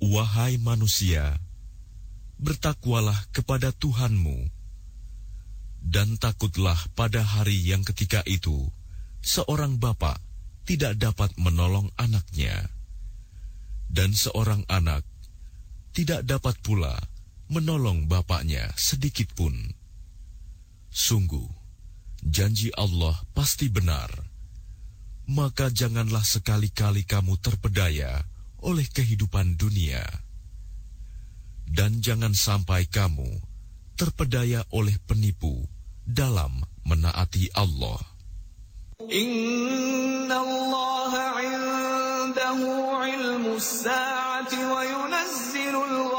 Wahai manusia, bertakwalah kepada Tuhanmu, dan takutlah pada hari yang ketika itu seorang bapa tidak dapat menolong anaknya, dan seorang anak tidak dapat pula menolong bapaknya sedikitpun. Sungguh, janji Allah pasti benar, maka janganlah sekali-kali kamu terpedaya oleh kehidupan dunia. Dan jangan sampai kamu terpedaya oleh penipu dalam menaati Allah. Inna Allah 'indahu 'ilmus sa'ati wa yunazzilul